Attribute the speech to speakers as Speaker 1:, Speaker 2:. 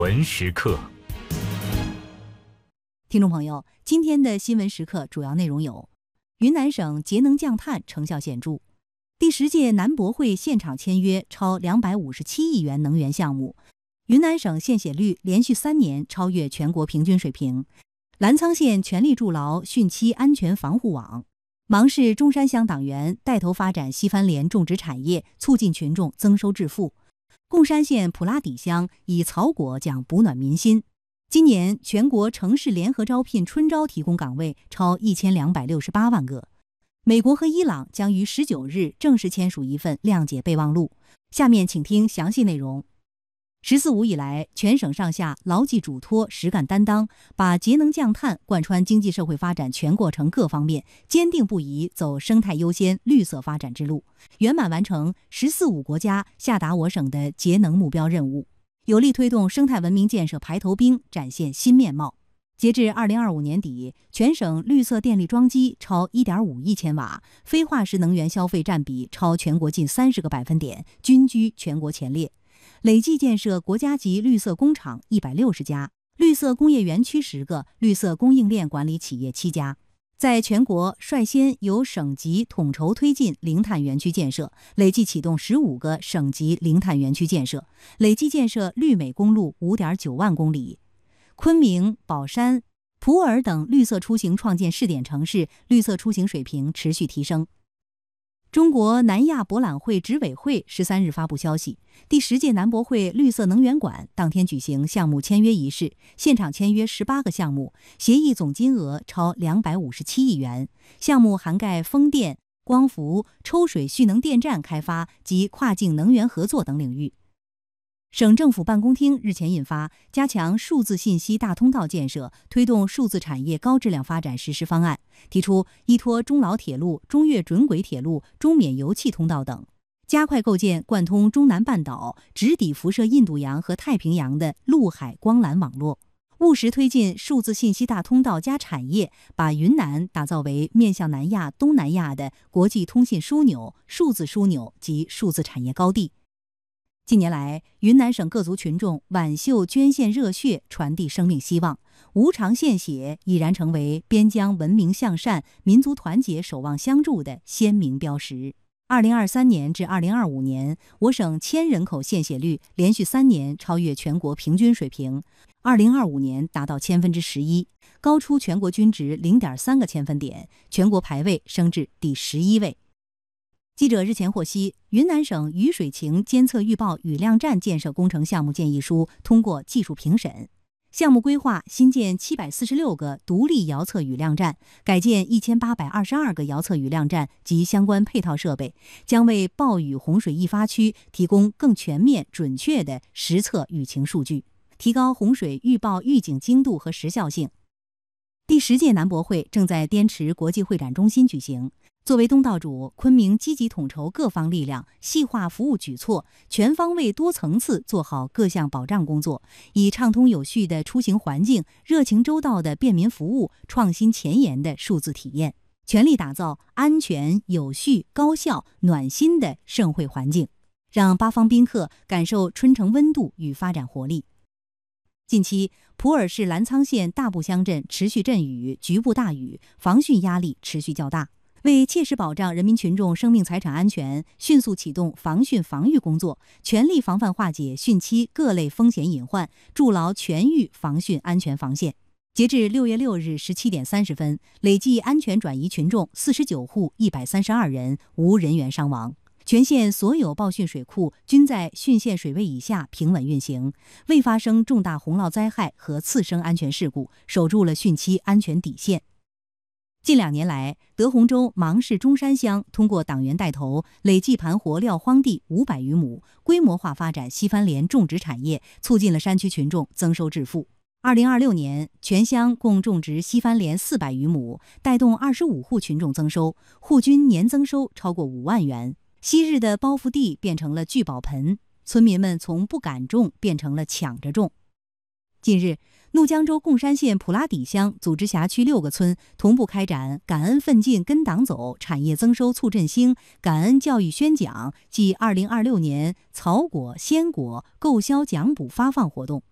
Speaker 1: 闻时刻。
Speaker 2: 听众朋友，今天的新闻时刻主要内容有：云南省节能降碳成效显著，第10届南博会现场签约超257亿元能源项目，云南省限血率连续3年超越全国平均水平，澜沧县全力筑牢汛期安全防护网。芒市中山乡党员带头发展西番莲种植产业，促进群众增收致富。贡山县普拉底乡以草果奖补暖民心。今年全国城市联合招聘春招提供岗位超1268万个。美国和伊朗将于19日正式签署一份谅解备忘录。下面请听详细内容。“14五”以来，全省上下牢记嘱托，实干担当，把节能降碳贯穿经济社会发展全过程各方面，坚定不移走生态优先、绿色发展之路，圆满完成“14五”国家下达我省的节能目标任务，有力推动生态文明建设排头兵展现新面貌。截至2025年底，全省绿色电力装机超1.5亿千瓦，非化石能源消费占比超全国近30个百分点，均居全国前列。累计建设国家级绿色工厂160家，绿色工业园区10个，绿色供应链管理企业7家。在全国率先由省级统筹推进零碳园区建设，累计启动15个省级零碳园区建设，累计建设绿美公路5.9万公里。昆明、保山、普洱等绿色出行创建试点城市，绿色出行水平持续提升。中国南亚博览会执委会13日发布消息，第10届南博会绿色能源馆当天举行项目签约仪式，现场签约18个项目，协议总金额超257亿元。项目涵盖风电、光伏、抽水蓄能电站开发及跨境能源合作等领域。省政府办公厅日前印发《加强数字信息大通道建设，推动数字产业高质量发展实施方案》，提出依托中老铁路、中越准轨铁路、中缅油气通道等，加快构建贯通中南半岛、直抵辐射印度洋和太平洋的陆海光缆网络，务实推进数字信息大通道加产业，把云南打造为面向南亚、东南亚的国际通信枢纽、数字枢纽及数字产业高地。近年来，云南省各族群众挽袖捐献热血，传递生命希望，无偿献血已然成为边疆文明向善、民族团结守望相助的鲜明标识。2023年至2025年，我省千人口献血率连续3年超越全国平均水平，2025年达到11%，高出全国均值0.3个千分点，全国排位升至第11位。记者日前获悉，云南省雨水情监测预报雨量站建设工程项目建议书通过技术评审。项目规划新建746个独立遥测雨量站，改建1822个遥测雨量站及相关配套设备，将为暴雨洪水易发区提供更全面、准确的实测雨情数据，提高洪水预报预警精度和时效性。第10届南博会正在滇池国际会展中心举行。作为东道主，昆明积极统筹各方力量，细化服务举措，全方位多层次做好各项保障工作，以畅通有序的出行环境、热情周到的便民服务、创新前沿的数字体验，全力打造安全、有序、高效、暖心的盛会环境，让八方宾客感受春城温度与发展活力。近期，普洱市澜沧县大部乡镇持续阵雨、局部大雨，防汛压力持续较大。为切实保障人民群众生命财产安全，迅速启动防汛防御工作，全力防范化解汛期各类风险隐患，筑牢全域防汛安全防线。截至6月6日17点30分，累计安全转移群众49户132人，无人员伤亡。全县所有报汛水库均在汛线水位以下平稳运行，未发生重大洪涝灾害和次生安全事故，守住了汛期安全底线。近2年来，德宏州芒市中山乡通过党员带头，累计盘活撂荒地500余亩，规模化发展西番莲种植产业，促进了山区群众增收致富。2026年，全乡共种植西番莲400余亩，带动25户群众增收，户均年增收超过5万元。昔日的包覆地变成了聚宝盆，村民们从不敢种变成了抢着种。近日，怒江州贡山县普拉底乡组织辖区6个村同步开展感恩奋进跟党走、产业增收促振兴、感恩教育宣讲暨2026年草果鲜果购销奖补发放活动。